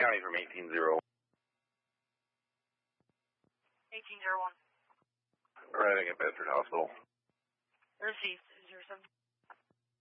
County from 1801. 1801. Arriving at Bedford Hospital. Received. 07.